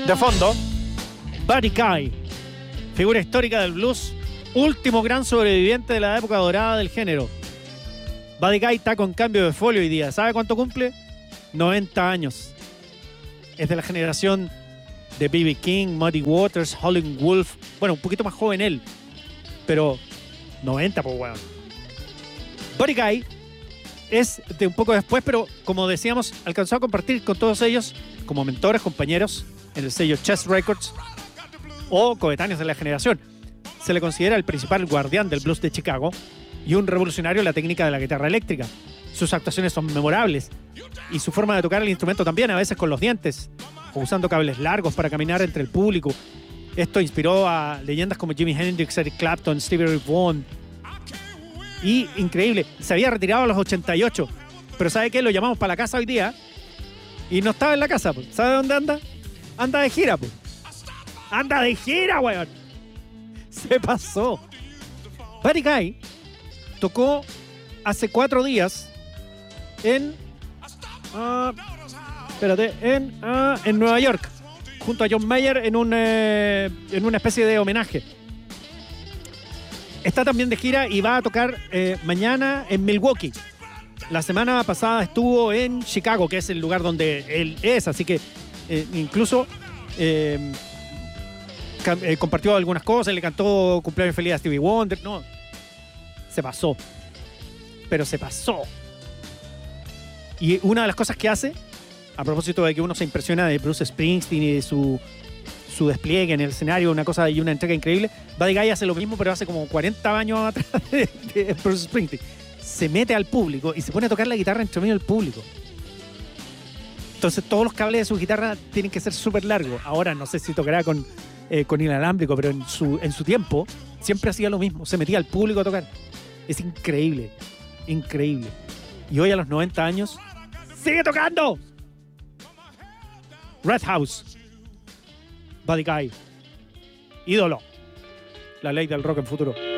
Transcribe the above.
De fondo, Buddy Guy, figura histórica del blues, último gran sobreviviente de la época dorada del género. Buddy Guy está con cambio de folio hoy día. ¿Sabe cuánto cumple? 90 años. Es de la generación de B.B. King, Muddy Waters, Howlin' Wolf. Bueno, un poquito más joven él, pero 90, pues weón. Buddy Guy es de un poco después, pero como decíamos, alcanzó a compartir con todos ellos como mentores, compañeros en el sello Chess Records o coetáneos de la generación. Se le considera el principal guardián del blues de Chicago y un revolucionario en la técnica de la guitarra eléctrica. Sus actuaciones son memorables y su forma de tocar el instrumento también, a veces con los dientes o usando cables largos para caminar entre el público. Esto inspiró a leyendas como Jimi Hendrix, Eric Clapton, Stevie Ray Vaughan. Y increíble, se había retirado a los 88, pero ¿sabe qué? Lo llamamos para la casa hoy día y no estaba en la casa, pues. ¿Sabe dónde anda? Anda de gira, pues. ¡Anda de gira, weón! Se pasó. Buddy Guy tocó hace 4 días en Nueva York, junto a John Mayer en una especie de homenaje. Está también de gira y va a tocar mañana en Milwaukee. La semana pasada estuvo en Chicago, que es el lugar donde él es, así que incluso compartió algunas cosas, le cantó Cumpleaños Feliz a Stevie Wonder. No, se pasó. Pero se pasó. Y una de las cosas que hace, a propósito de que uno se impresiona de Bruce Springsteen y de su despliegue en el escenario, una cosa y una entrega increíble, Buddy Guy hace lo mismo, pero hace como 40 años atrás de Bruce Springsteen. Se mete al público y se pone a tocar la guitarra entre medio del público. Entonces todos los cables de su guitarra tienen que ser súper largos. Ahora no sé si tocará con inalámbrico, pero en su tiempo siempre hacía lo mismo. Se metía al público a tocar. Es increíble. Increíble. Y hoy a los 90 años ¡sigue tocando! Red House. Buddy Guy. Ídolo. La ley del rock en futuro.